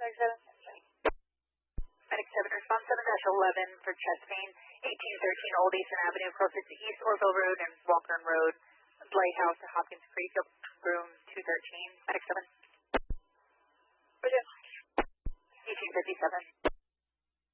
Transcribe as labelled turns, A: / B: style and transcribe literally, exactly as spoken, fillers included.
A: Medic seven.
B: Medic seven, response seven dash eleven for chest pain, eighteen thirteen Old Eastern Avenue, closest to East Orville Road and Walkern Road, Lighthouse to Hopkins Creek, room two thirteen. Medic seven.
A: Roger.
B: eighteen fifty-seven.